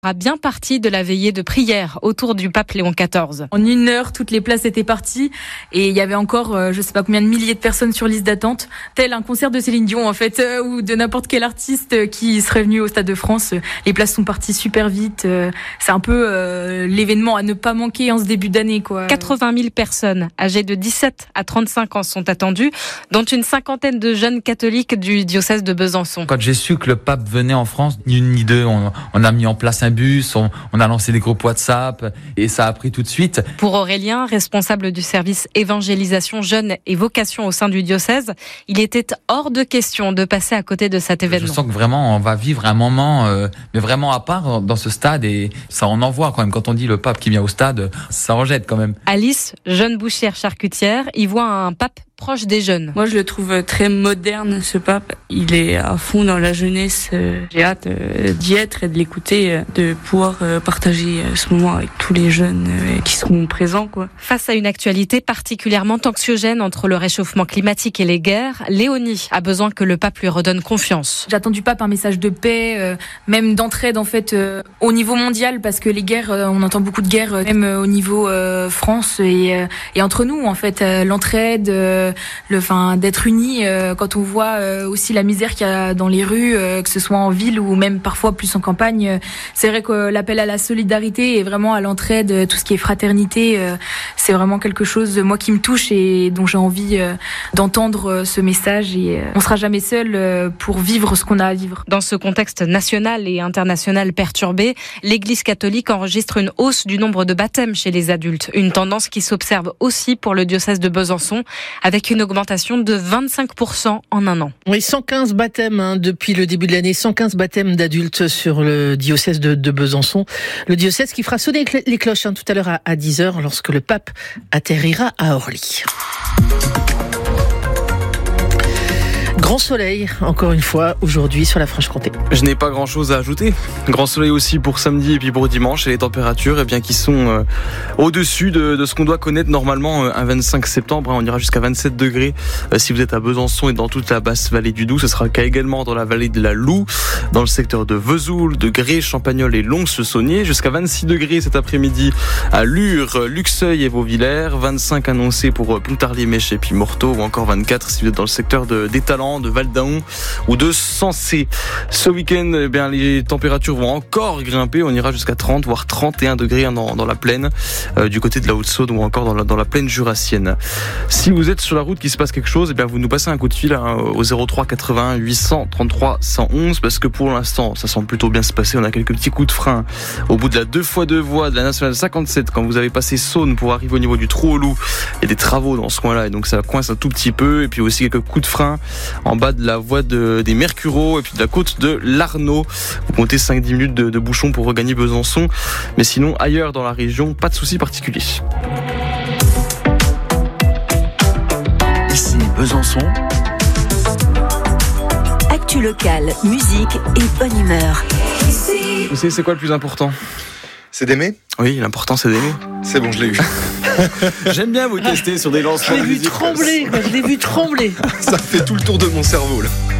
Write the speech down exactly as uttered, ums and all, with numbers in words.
a bien parti de la veillée de prière autour du pape Léon quatorze. En une heure, toutes les places étaient parties et il y avait encore, euh, je sais pas combien de milliers de personnes sur liste d'attente, tel un concert de Céline Dion en fait, euh, ou de n'importe quel artiste qui serait venu au Stade de France. Les places sont parties super vite. Euh, c'est un peu euh, l'événement à ne pas manquer en ce début d'année, quoi. quatre-vingt mille personnes âgées de dix-sept à trente-cinq ans sont attendues, dont une cinquantaine de jeunes catholiques du diocèse de Besançon. Quand j'ai su que le pape venait en France, ni une ni deux, on, on a mis en place un bus, on, on a lancé des groupes WhatsApp et ça a pris tout de suite. Pour Aurélien, responsable du service évangélisation jeunes et vocation au sein du diocèse, il était hors de question de passer à côté de cet événement. Je sens que vraiment on va vivre un moment, euh, mais vraiment à part dans ce stade et ça en envoie quand même. Quand on dit le pape qui vient au stade, ça en jette quand même. Alice, jeune bouchère charcutière, y voit un pape proche des jeunes. Moi, je le trouve très moderne, ce pape. Il est à fond dans la jeunesse. J'ai hâte d'y être et de l'écouter, de pouvoir partager ce moment avec tous les jeunes qui seront présents, quoi. Face à une actualité particulièrement anxiogène entre le réchauffement climatique et les guerres, Léonie a besoin que le pape lui redonne confiance. J'attends du pape un message de paix, euh, même d'entraide en fait, euh, au niveau mondial, parce que les guerres, euh, on entend beaucoup de guerres, euh, même euh, au niveau euh, France et, euh, et entre nous en fait, euh, l'entraide. Euh, le enfin d'être unis euh, quand on voit euh, aussi la misère qu'il y a dans les rues, euh, que ce soit en ville ou même parfois plus en campagne. Euh, c'est vrai que l'appel à la solidarité et vraiment à l'entraide, tout ce qui est fraternité, euh, c'est vraiment quelque chose moi qui me touche et dont j'ai envie euh, d'entendre euh, ce message et euh, on sera jamais seul euh, pour vivre ce qu'on a à vivre. Dans ce contexte national et international perturbé, l'Église catholique enregistre une hausse du nombre de baptêmes chez les adultes, une tendance qui s'observe aussi pour le diocèse de Besançon avec une augmentation de vingt-cinq pour cent en un an. Oui, cent quinze baptêmes hein, depuis le début de l'année, cent quinze baptêmes d'adultes sur le diocèse de, de Besançon. Le diocèse qui fera sonner les cloches hein, tout à l'heure à, à dix heures lorsque le pape atterrira à Orly. Grand soleil, encore une fois, aujourd'hui sur la Franche-Comté. Je n'ai pas grand-chose à ajouter. Grand soleil aussi pour samedi et puis pour dimanche. Et les températures, eh bien, qui sont euh, au-dessus de, de ce qu'on doit connaître normalement euh, un vingt-cinq septembre. Hein, on ira jusqu'à vingt-sept degrés euh, si vous êtes à Besançon et dans toute la basse vallée du Doubs. Ce sera le cas également dans la vallée de la Loue, dans le secteur de Vesoul, de Gré, Champagnole et Lons-le-Saunier. Jusqu'à vingt-six degrés cet après-midi à Lure, Luxeuil et Vauvillers. vingt-cinq annoncés pour euh, Pontarlier-Mèche et puis Morteau. Ou encore vingt-quatre si vous êtes dans le secteur de, des Talents, de Val-d'Aon ou de Sensé. Ce week-end, eh bien, les températures vont encore grimper. On ira jusqu'à trente, voire trente et un degrés dans, dans la plaine, euh, du côté de la Haute-Saône ou encore dans la, dans la plaine jurassienne. Si vous êtes sur la route, qu'il se passe quelque chose, eh bien, vous nous passez un coup de fil hein, au zéro trois quatre-vingts huit cent trente-trois cent onze parce que pour l'instant, ça semble plutôt bien se passer. On a quelques petits coups de frein au bout de la deux fois deux voies de la nationale cinquante-sept quand vous avez passé Saône pour arriver au niveau du Trou-au-Loup. Il y a des travaux dans ce coin-là et donc ça coince un tout petit peu. Et puis aussi quelques coups de frein en bas de la voie de, des Mercureaux et puis de la côte de l'Arnaud. Vous comptez cinq à dix minutes de, de bouchon pour regagner Besançon. Mais sinon, ailleurs dans la région, pas de soucis particuliers. Ici Besançon. Actu locale, musique et bonne humeur. Vous savez, c'est quoi le plus important ? C'est d'aimer ? Oui, l'important c'est d'aimer. C'est bon, je l'ai eu. J'aime bien vous tester sur des lancements. Je l'ai vu trembler, quoi, je l'ai vu trembler. Ça fait tout le tour de mon cerveau là.